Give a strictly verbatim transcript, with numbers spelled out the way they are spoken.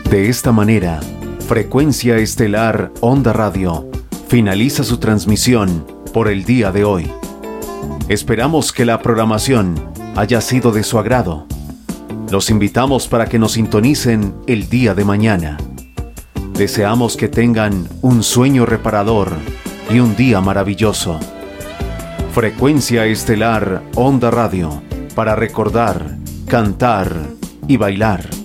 De esta manera, Frecuencia Estelar Onda Radio finaliza su transmisión por el día de hoy. Esperamos que la programación haya sido de su agrado. Los invitamos para que nos sintonicen el día de mañana. Deseamos que tengan un sueño reparador y un día maravilloso. Frecuencia Estelar Onda Radio, para recordar, cantar y bailar.